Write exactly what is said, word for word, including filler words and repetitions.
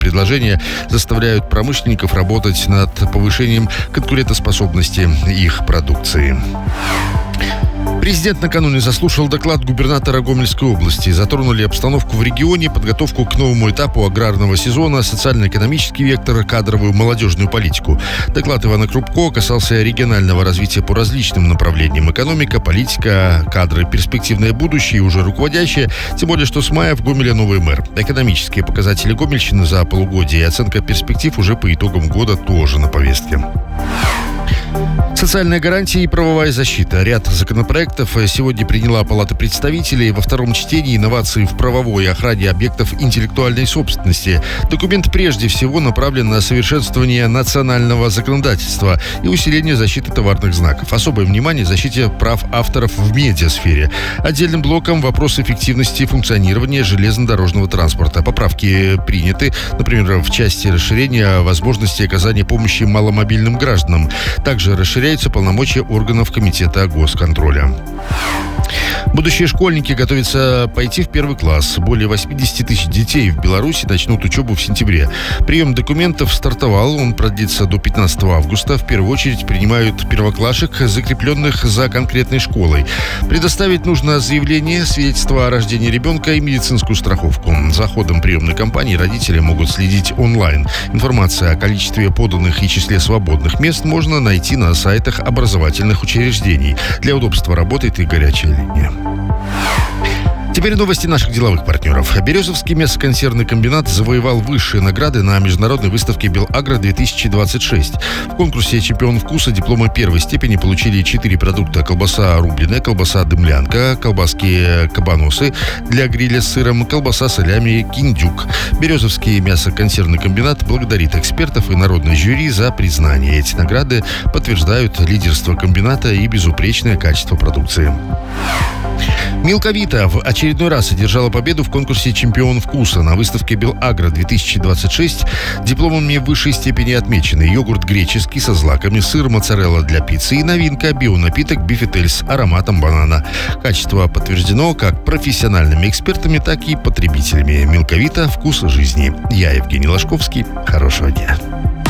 предложения заставляют промышленников работать над повышением конкурентоспособности их продукции. Президент накануне заслушал доклад губернатора Гомельской области. Затронули обстановку в регионе, подготовку к новому этапу аграрного сезона, социально-экономический вектор, кадровую молодежную политику. Доклад Ивана Крупко касался регионального развития по различным направлениям: экономика, политика, кадры, перспективное будущее и уже руководящее. Тем более, что с мая в Гомеле новый мэр. Экономические показатели Гомельщины за полугодие и оценка перспектив уже по итогам года тоже на повестке. Социальные гарантии и правовая защита. Ряд законопроектов сегодня приняла Палата представителей. Во втором чтении инновации в правовой охране объектов интеллектуальной собственности. Документ прежде всего направлен на совершенствование национального законодательства и усиление защиты товарных знаков. Особое внимание защите прав авторов в медиасфере. Отдельным блоком вопрос эффективности функционирования железнодорожного транспорта. Поправки приняты, например, в части расширения возможности оказания помощи маломобильным гражданам. Также расширяется полномочия органов Комитета госконтроля. Будущие школьники готовятся пойти в первый класс. Более восемьдесят тысяч детей в Беларуси начнут учебу в сентябре. Прием документов стартовал. Он продлится до пятнадцатого августа. В первую очередь принимают первоклашек, закрепленных за конкретной школой. Предоставить нужно заявление, свидетельство о рождении ребенка и медицинскую страховку. За ходом приемной кампании родители могут следить онлайн. Информация о количестве поданных и числе свободных мест можно найти на сайтах образовательных учреждений. Для удобства работает и горячая линия. Теперь новости наших деловых партнеров. Березовский мясоконсервный комбинат завоевал высшие награды на международной выставке «Белагро-две тысячи двадцать шесть». В конкурсе «Чемпион вкуса» диплома первой степени получили четыре продукта: колбаса рубленая, колбаса дымлянка, колбаски кабаносы для гриля с сыром, колбаса солями киндюк. Березовский мясоконсервный комбинат благодарит экспертов и народное жюри за признание. Эти награды подтверждают лидерство комбината и безупречное качество продукции. Милка-Вита в очередной раз одержала победу в конкурсе «Чемпион вкуса». На выставке «Белагро-две тысячи двадцать шесть» дипломами высшей степени отмечены йогурт греческий со злаками, сыр моцарелла для пиццы и новинка — бионапиток бифетель с ароматом банана. Качество подтверждено как профессиональными экспертами, так и потребителями. Милка-Вита — вкус жизни. Я Евгений Ложковский. Хорошего дня.